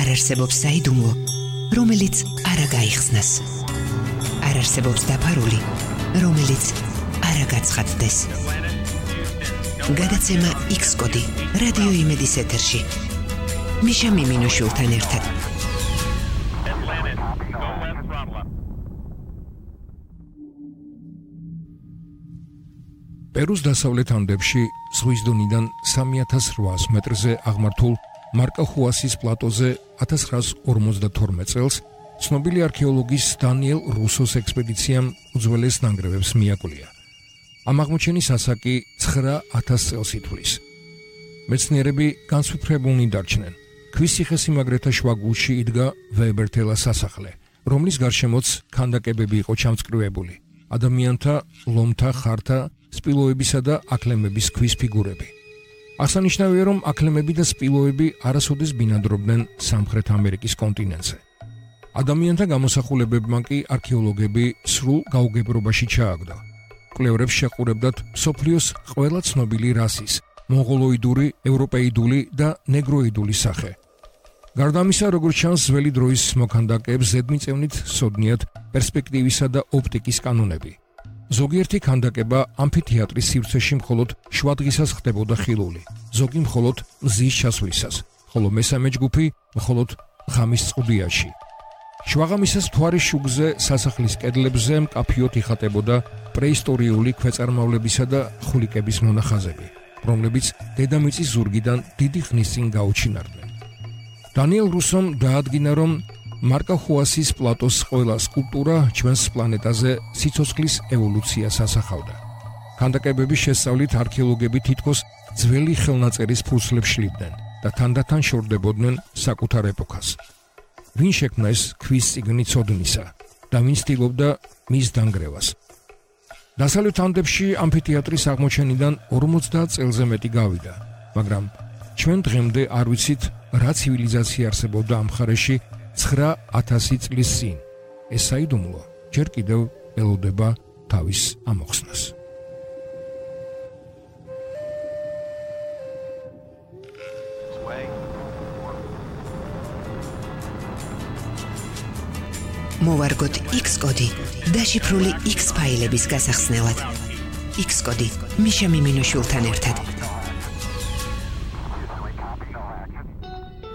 არ არსებობს საიდუმლო, რომელიც არ გაიხსნას. არ არსებობს დაფარული, რომელიც არ გაცხადდეს. გადაცემა X-კოდი რადიო იმედის ეთერში. მიშა მიმინოშვილთან ერთად. პერუს დასავლეთ ანდებში ზღვის დონიდან 3800 მეტრზე აღმართულ მარკახუასის პლატოზე 1952 წელს ცნობილი არქეოლოგის დანიელ რუსოს ექსპედიციამ უძველეს ნანგრევებს მიაკვლია. ამ აღმოჩენის ასაკი 9000 წელს ითვლის. მეცნიერები განსვიფრებულნი დარჩნენ. ქვის ციხესიმაგრეთა შუაგულში იდგა ვეებერთელას სასახლე, რომლის გარშემოც ქანდაკებები იყო ჩამწკრივებული. ადამიანთა, ლომთა, ხართა, სპილოებისა და აკლემების ქვის ფიგურები. აღსანიშნავია, რომ აკლემები და სპილოები არასოდეს ბინადრობდნენ სამხრეთ ამერიკის კონტინენტზე. ადამიანთა გამოსახულებებმა კი არქეოლოგები სრულ გაუგებრობაში ჩააგდო. კვლევრებს შეყურებდათ მსოფლიოს ყველა ცნობილი რასის, მონღოლოიდური, ევროპეიდული და ნეგროიდული სახე. გარდა ამისა, როგორც ჩანს, ძველი დროის მოქანდაკეებს ზედმიწევნით სოდნიათ პერსპექტივისა და ოპტიკის კანონები. ზოგიერთი ქანდაკება ამფითეატრის სივრცეში მხოლოდ შუადღისას ხდებოდა ხილული, ზოგი მხოლოდ მზის ჩასვლისას, ხოლო მესამე ჯგუფი მხოლოდ ღამის წყუდიაში. შუაღამისას მთვარის შუგზე სასახლის კედლებზე მკაფიოდ იხატებოდა პრეისტორიული ქვეწარმავლებისა და ხვლიკების მონახაზები, რომლებიც დედამიწის ზურგიდან დიდი ხნის წინ გაუჩინარდნენ. დანიელ რუსომ დაადგინა, რომ მარკახუასის პლატოს ყველა სკულპტურა ჩვენს პლანეტაზე სიცოცხლის ევოლუციას ასახავდა. ქანდაკებების შესწავლით არქეოლოგები თითქოს ძველი ხელნაწერის ფურცლებს შლიდნენ და თანდათან შორდებოდნენ საკუთარ ეპოქას. ვინ შექმნა ეს ქვის წიგნი ცოდნისა და ვინ ცდილობდა მის დანგრევას? დასავლეთ ანდებში ამფითეატრის აღმოჩენიდან 50 წელზე მეტი გავიდა, მაგრამ ჩვენ დღემდე არ ვიცით, რა ცივილიზაცია არსებობდა ამ მხარეში 9000 წლის წინ. ეს საიდუმლო ჯერ კიდევ ელოდება თავის ამოხსნას. მოვარგოთ X-კოდი დაშიფრული X ფაილების გასახსნელად. X-კოდი მიშა მიმინოშვილთან ერთად.